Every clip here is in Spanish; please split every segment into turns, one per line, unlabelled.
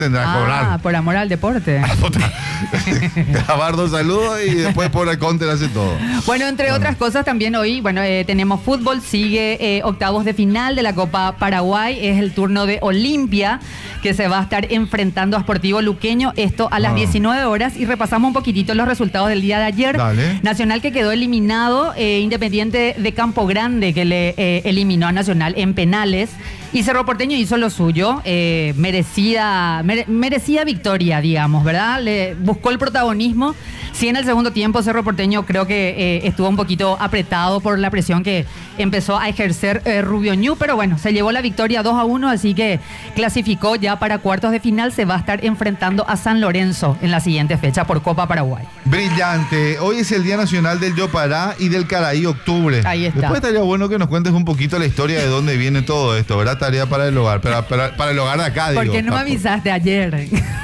tendrá que cobrar.
Por amor al deporte.
Grabar 2 saludos y después por el counter hace todo.
Bueno, entre otras cosas también hoy, tenemos fútbol, sigue octavos de final de la Copa Paraguay, es el turno de Olimpia, que se va a estar enfrentando a Sportivo Luqueño, esto a las 19 horas, y repasamos un poquitito los resultados del día de ayer.
Dale.
Nacional que quedó eliminado, Independiente de Campo Grande que le eliminó a Nacional en penales, y Cerro Porteño hizo lo suyo, merecida victoria, digamos, ¿verdad? Le buscó el protagonismo. Sí, en el segundo tiempo Cerro Porteño creo que estuvo un poquito apretado por la presión que empezó a ejercer Rubio Ñu, pero bueno, se llevó la victoria 2-1, así que clasificó ya para cuartos de final. Se va a estar enfrentando a San Lorenzo en la siguiente fecha por Copa Paraguay.
Brillante. Hoy es el Día Nacional del Yopará y del Caraí, octubre.
Ahí está.
Después estaría bueno que nos cuentes un poquito la historia de dónde viene todo esto, ¿verdad? Tarea para el hogar, para el hogar de acá, digo.
¿Por qué no me avisaste ayer?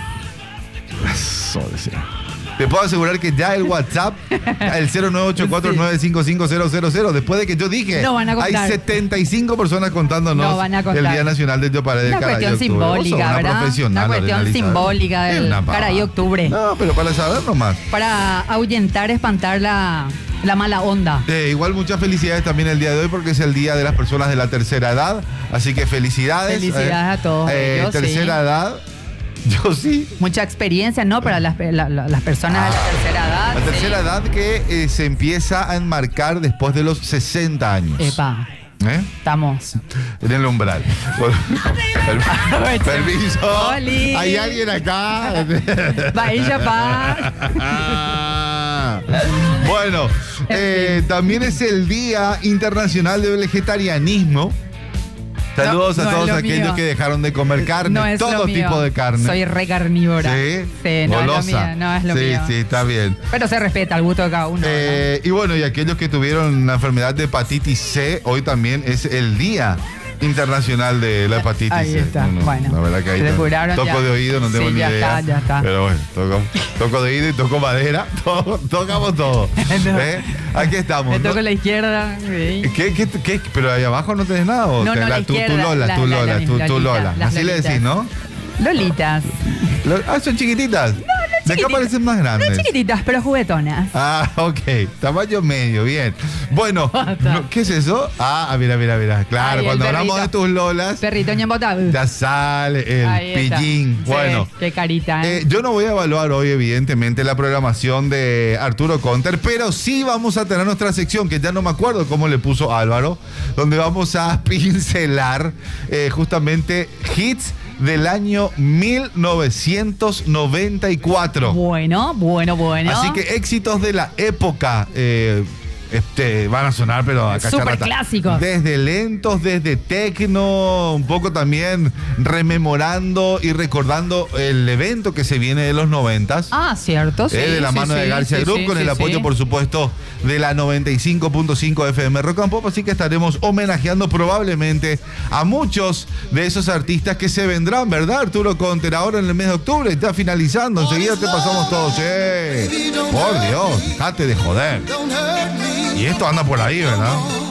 Eso decía. Te puedo asegurar que ya el WhatsApp, el 0984955000, después de que yo dije,
no van a contar.
Hay 75 personas contándonos el Día Nacional del Yopará del Caraí.
Una cuestión simbólica, ¿verdad? Una cuestión simbólica del Caraí octubre.
No, pero para saber nomás.
Para ahuyentar, espantar la mala onda.
Igual muchas felicidades también el día de hoy porque es el día de las personas de la tercera edad, así que felicidades.
Felicidades a todos ellos,
tercera edad. Yo sí.
Mucha experiencia, ¿no? Para las personas de la tercera edad.
La tercera edad que se empieza a enmarcar después de los 60 años.
Epa. Estamos
en el umbral. Permiso.
Oli.
¿Hay alguien acá?
Vaya pa.
Bueno, también es el Día Internacional del Vegetarianismo. Saludos a todos aquellos que dejaron de comer carne, todo tipo de carne.
Soy re carnívora.
Sí,
no es lo mío, no es lo mío.
Sí, está bien.
Pero se respeta el gusto de cada uno.
Y bueno, y aquellos que tuvieron la enfermedad de hepatitis C, hoy también es el Día Internacional de la hepatitis C.
Ahí está. Bueno,
la verdad que ahí toco de oído, no tengo ni idea.
Ya está.
Pero bueno, toco de oído y toco madera, tocamos todo. Aquí estamos.
Me toco la izquierda.
¿Qué? ¿Pero ahí abajo no tenés nada? ¿O
no, la izquierda,
tu Lola. Así le decís, ¿no?
Lolitas.
¿Son chiquititas? ¿De acá parecen más grandes?
No chiquititas, pero juguetonas.
Ok. Tamaño medio, bien. Bueno, ¿qué es eso? Mira. Claro, cuando hablamos de tus Lolas.
Perrito ñembotado.
Ya sale el pillín.
Sí,
bueno.
Qué carita,
yo no voy a evaluar hoy, evidentemente, la programación de Arturo Conter, pero sí vamos a tener nuestra sección, que ya no me acuerdo cómo le puso Álvaro, donde vamos a pincelar justamente hits del año 1994.
Bueno.
Así que éxitos de la época van a sonar, pero acá
súper clásicos.
Desde lentos, desde tecno, un poco también rememorando y recordando el evento que se viene de los 90s.
Cierto, sí.
De la mano de García Group, con el apoyo, por supuesto, de la 95.5 FM Rock and Pop. Así que estaremos homenajeando probablemente a muchos de esos artistas que se vendrán, ¿verdad, Arturo Conter? Ahora en el mes de octubre, está finalizando. Enseguida te pasamos todos. Por Dios, dejate de joder. Y esto anda por ahí, ¿verdad?